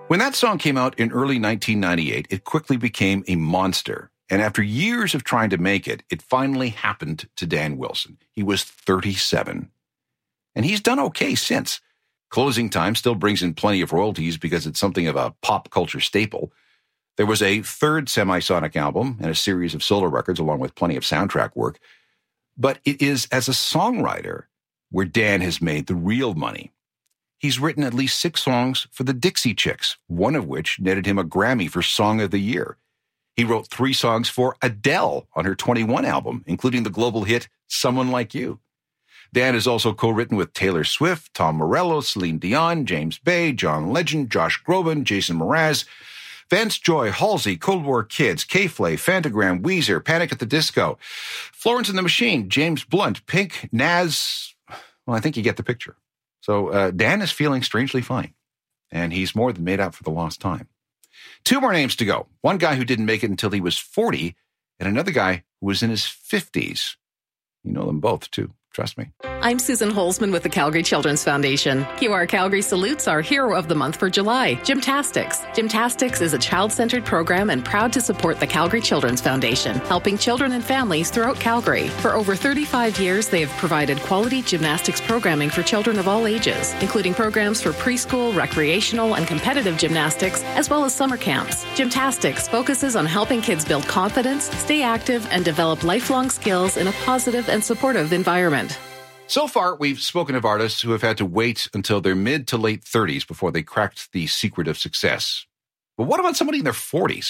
When that song came out in early 1998, it quickly became a monster. And after years of trying to make it, it finally happened to Dan Wilson. He was 37. And he's done okay since. Closing Time still brings in plenty of royalties because it's something of a pop culture staple. There was a third Semisonic album and a series of solo records along with plenty of soundtrack work. But it is as a songwriter where Dan has made the real money. He's written at least 6 songs for the Dixie Chicks, one of which netted him a Grammy for Song of the Year. He wrote 3 songs for Adele on her 21 album, including the global hit Someone Like You. Dan has also co-written with Taylor Swift, Tom Morello, Celine Dion, James Bay, John Legend, Josh Groban, Jason Mraz, Vance Joy, Halsey, Cold War Kids, K-Flay, Fantagram, Weezer, Panic at the Disco, Florence and the Machine, James Blunt, Pink, Nas. Well, I think you get the picture. So Dan is feeling strangely fine, and he's more than made up for the lost time. 2 more names to go. One guy who didn't make it until he was 40, and another guy who was in his 50s. You know them both, too. Trust me. I'm Susan Holzman with the Calgary Children's Foundation. QR Calgary salutes our hero of the month for July, Gymtastics. Gymtastics is a child-centered program and proud to support the Calgary Children's Foundation, helping children and families throughout Calgary. For over 35 years, they have provided quality gymnastics programming for children of all ages, including programs for preschool, recreational, and competitive gymnastics, as well as summer camps. Gymtastics focuses on helping kids build confidence, stay active, and develop lifelong skills in a positive and supportive environment. So far, we've spoken of artists who have had to wait until their mid to late 30s before they cracked the secret of success. But what about somebody in their 40s?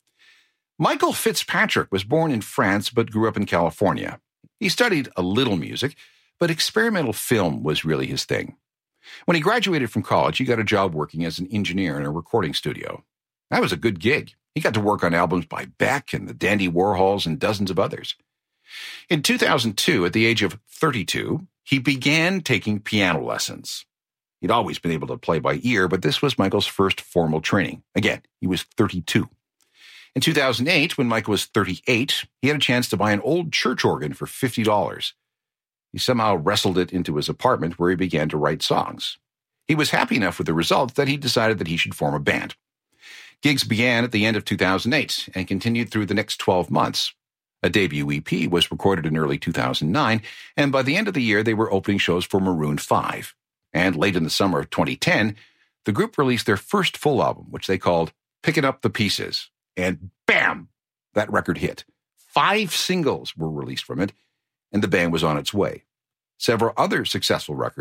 Michael Fitzpatrick was born in France but grew up in California. He studied a little music, but experimental film was really his thing. When he graduated from college, he got a job working as an engineer in a recording studio. That was a good gig. He got to work on albums by Beck and the Dandy Warhols and dozens of others. In 2002, at the age of 32, he began taking piano lessons. He'd always been able to play by ear, but this was Michael's first formal training. Again, he was 32. In 2008, when Michael was 38, he had a chance to buy an old church organ for $50. He somehow wrestled it into his apartment where he began to write songs. He was happy enough with the results that he decided that he should form a band. Gigs began at the end of 2008 and continued through the next 12 months. A debut EP was recorded in early 2009, and by the end of the year, they were opening shows for Maroon 5. And late in the summer of 2010, the group released their first full album, which they called Pickin' Up the Pieces. And bam! That record hit. 5 singles were released from it, and the band was on its way. Several other successful records